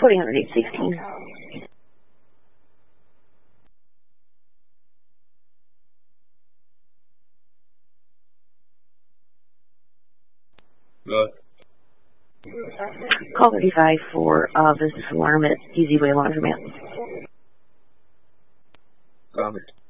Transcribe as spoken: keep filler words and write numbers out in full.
Cody one hundred eight sixteen. Good. Call thirty-five for uh, business alarm at Easy Way Laundromat. Comment.